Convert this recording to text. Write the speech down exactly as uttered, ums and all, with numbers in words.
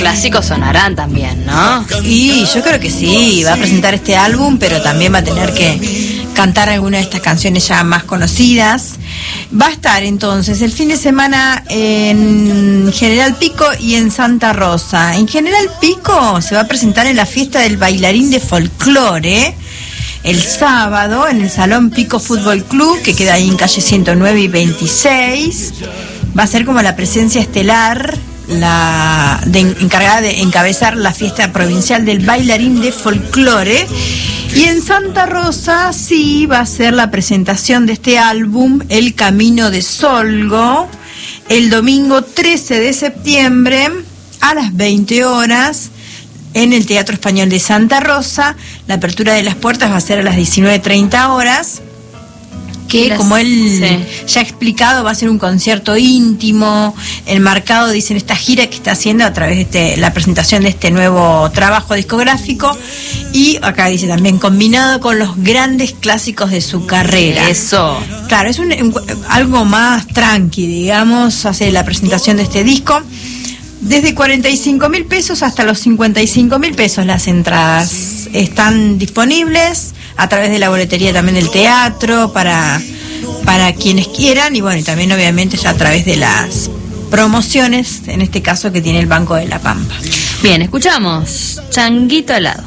clásicos sonarán también, ¿no? Y yo creo que sí, va a presentar este álbum, pero también va a tener que cantar alguna de estas canciones ya más conocidas. Va a estar entonces el fin de semana en General Pico y en Santa Rosa. En General Pico se va a presentar en la fiesta del bailarín de folclore el sábado en el Salón Pico Fútbol Club, que queda ahí en calle ciento nueve y veintiséis. Va a ser como la presencia estelar, la de, encargada de encabezar la fiesta provincial del bailarín de folclore. Y en Santa Rosa sí va a ser la presentación de este álbum, El Camino de Solgo, el domingo trece de septiembre a las veinte horas en el Teatro Español de Santa Rosa. La apertura de las puertas va a ser a las diecinueve treinta horas, que las, como él sí. ya ha explicado, va a ser un concierto íntimo, enmarcado, dicen, esta gira que está haciendo a través de este, la presentación de este nuevo trabajo discográfico, y acá dice también combinado con los grandes clásicos de su carrera. Eso. Claro, es un, un, algo más tranqui, digamos, hace la presentación de este disco. Desde cuarenta y cinco mil pesos hasta los cincuenta y cinco mil pesos las entradas están disponibles a través de la boletería también del teatro para, para quienes quieran, y bueno, y también obviamente ya a través de las promociones, en este caso que tiene el Banco de la Pampa. Bien, escuchamos Changuito Helado.